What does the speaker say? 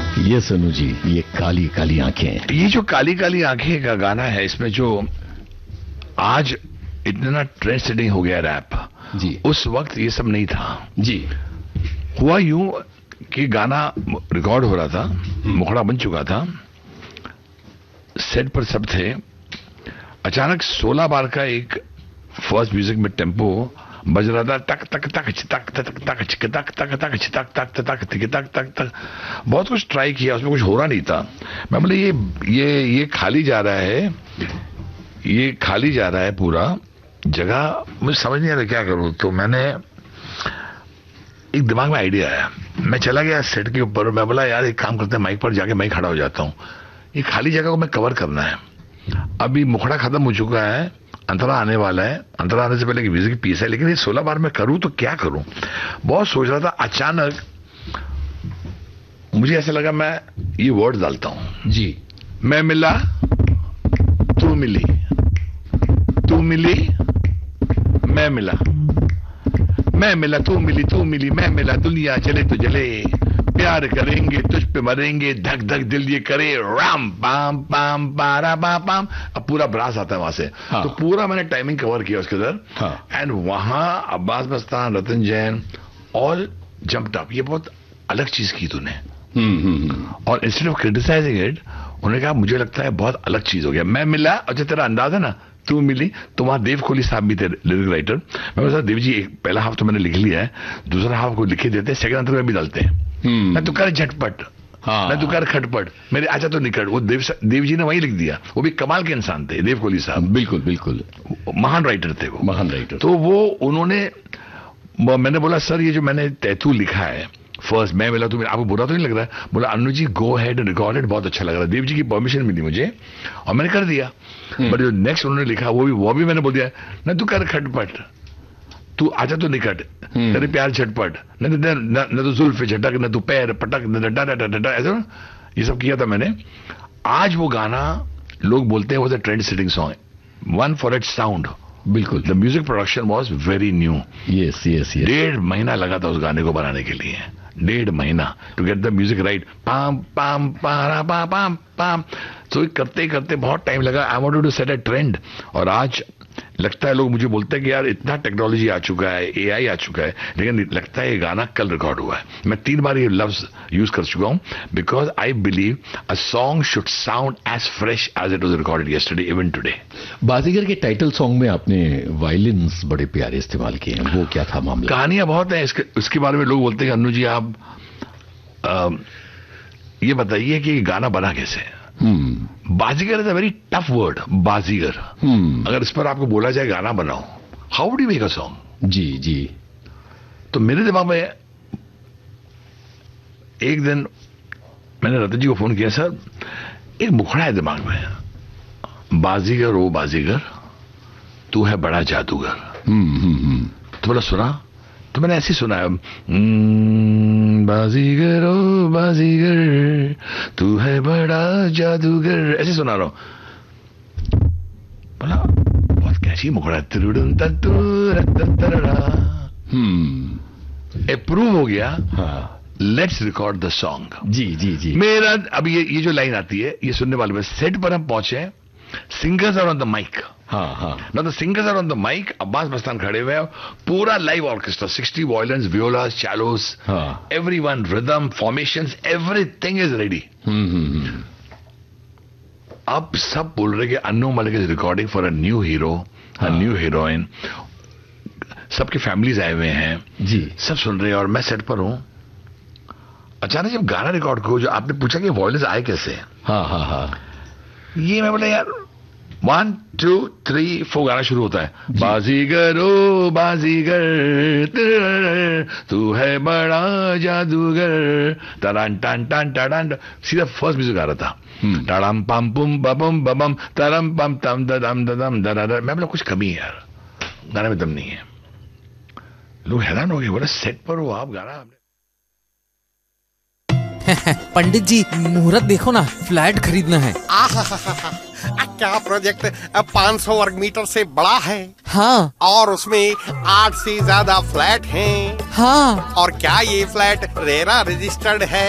ये सोनू जी, ये काली काली आंखें, ये जो काली काली आंखें का गाना है, इसमें जो आज इतना ट्रेंड सेटिंग हो गया रैप जी, उस वक्त ये सब नहीं था जी। हुआ यूं कि गाना रिकॉर्ड हो रहा था, मुखड़ा बन चुका था, सेट पर सब थे, अचानक 16 बार का एक फर्स्ट म्यूजिक में टेम्पो बज रहा था, टक टक टक टक टक टक टक टक टक टक टक टक टक टक टक। बहुत कुछ ट्राई किया, उसमें कुछ हो रहा नहीं था। मैं बोले ये खाली जा रहा है, ये खाली जा रहा है पूरा जगह, मुझे समझ नहीं आ रहा क्या करूं। तो मैंने एक दिमाग में आइडिया आया, मैं चला गया सेट के ऊपर और मैं बोला यार एक काम करते हैं, माइक पर जाके मैं खड़ा हो जाता हूं, ये खाली जगह को मैं कवर करना है। अभी मुखड़ा खत्म हो चुका है, अंतरा आने वाला है, अंतरा आने से पहले म्यूजिक की पीस है, लेकिन ये 16 बार मैं करूं तो क्या करूं, बहुत सोच रहा था। अचानक मुझे ऐसा लगा मैं ये वर्ड डालता हूं जी। मैं मिला तू मिली, तू मिली मैं मिला, मैं मिला तू मिली मैं मिला, दुनिया चले तो जले, प्यार करेंगे तुझ पे मरेंगे, धक धक दिल ये करे, राम पाम पाम पारा पाम। अब पूरा ब्रास आता है वहां से। हाँ। तो पूरा मैंने टाइमिंग कवर किया उसके अंदर। हाँ। एंड वहां अब्बास मस्तान, रतन जैन ऑल जंप्ड अप, ये बहुत अलग चीज की तूने। और इंस्टेड ऑफ क्रिटिसाइजिंग इट, उन्होंने कहा मुझे लगता है बहुत अलग चीज हो गया। मैं मिला, अच्छा तेरा अंदाज है ना, तू मिली, तो वहां देव कोहली साहब भी थे लिरिक राइटर। मैं बोला देव जी, एक पहला हाफ तो मैंने लिख लिया है, दूसरा हाफ को लिखे देते हैं, सेकंड अंतर में भी डालते हैं। मैं तू कर झटपट, मैं तू कर खटपट, मेरे आजा तो निकट। वो देव जी ने वही लिख दिया, वो भी कमाल के इंसान थे देव कोहली साहब। बिल्कुल बिल्कुल, महान राइटर थे वो, महान राइटर। तो वो उन्होंने, मैंने बोला सर ये जो मैंने तैतू लिखा है फर्स्ट, मैं मिला तो आपको बुरा तो नहीं लग रहा है? बोला अनु जी गो हेड रिकॉर्ड इट, बहुत अच्छा लग रहा है, देव जी की परमिशन मिली मुझे और मैंने कर दिया। बट जो नेक्स्ट उन्होंने लिखा वो भी मैंने बोल दिया, न तू कर खटपट, तू आजा तो निकट, तेरे प्यार झटपट, न तो जुल्फ झटक, न तू पैर पटक, न ऐसा ये सब किया था मैंने। आज वो गाना लोग बोलते हैं वो trend setting song, one for its sound. बिल्कुल, the music production was very new. Yes yes yes, 1.5 महीना लगा था उस गाने को बनाने के लिए, 1.5 महीना to get the music right. Palm palm पारा पाम पाम पाम, तो करते करते बहुत टाइम लगा। I wanted to set a trend. और आज लगता है लोग मुझे बोलते हैं कि यार इतना टेक्नोलॉजी आ चुका है, एआई आ चुका है, लेकिन लगता है ये गाना कल रिकॉर्ड हुआ है। मैं 3 बार ये लफ्ज यूज कर चुका हूं, because I believe a song should sound as fresh as it was recorded yesterday even today. बाजीगर के टाइटल सॉन्ग में आपने वायलिन्स बड़े प्यारे इस्तेमाल किए हैं, वो क्या था मामला? कहानियां बहुत है इसके बारे में। लोग बोलते हैं अनु जी आप ये बताइए कि गाना बना कैसे। बाजीगर is a very tough word, बाजीगर। अगर इस पर आपको बोला जाए गाना बनाओ, how do you make a song? जी जी। तो मेरे दिमाग में एक दिन मैंने रतन जी को फोन किया, सर एक मुखड़ा है दिमाग में, बाजीगर ओ बाजीगर तू है बड़ा जादूगर। तो बोला सुना, तो मैंने ऐसे सुना है, बाजीगर ओ बाजीगर तू है बड़ा जादूगर, ऐसे सुना रहा हूं। बोला बहुत कैसी मुखड़ा, अप्रूव हो गया। हाँ, लेट्स रिकॉर्ड द सॉन्ग। जी जी जी। मेरा अब ये जो लाइन आती है ये सुनने वाले में, सेट पर हम पहुंचे, singers are on the mic. हाँ हाँ, ना the singers are on the mic, Abbas Mastan खड़े हुए हैं, पूरा live orchestra, 60 वायलिन्स, वियोलास, चैलोस, everyone, rhythm, formations, everything is ready. अब सब बोल रहे कि Annu Malik is recording for a new hero, a new heroine. सबके फैमिलीज आए हुए हैं जी, सब सुन रहे हैं और मैं सेट पर हूं। अचानक जब गाना रिकॉर्ड को, जो आपने पूछा कि वायलिन्स आए कैसे, हाँ हाँ हाँ, ये मैं बोला यार 1 2 3 4 गाना शुरू होता है, बाजीगर ओ बाजीगर तू है बड़ा जादूगर, टन टन टन टन, सीधा फर्स्ट म्यूजिक आ रहा था, टाड़म पम पुम बबम बबम तरम पम तम ददम ददम ददम। मैं बोला कुछ कमी है यार, गाने में दम नहीं है। लोग हैरान हो गए, बोला सेट पर हो आप, गाना पंडित जी मुहूर्त देखो ना, फ्लैट खरीदना है। क्या प्रोजेक्ट 500 वर्ग मीटर से बड़ा है? हाँ। और उसमें 8 से ज्यादा फ्लैट हैं। हाँ। और क्या ये फ्लैट रेरा रजिस्टर्ड है?